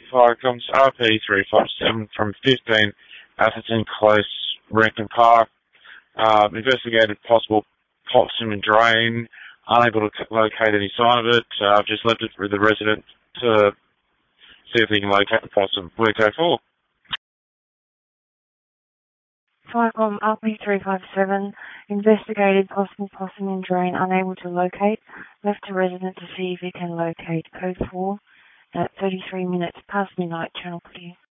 Firecoms RP357 from 15 Atherton Close, Rankin Park. Investigated possible possum and drain. Unable to locate any sign of it. I've just left it with the resident to see if he can locate the possum. Where go for? Firecom RP357, investigated possible possum in drain, unable to locate. Left to resident to see if he can locate. Code 4 at 33 minutes past midnight, channel clear.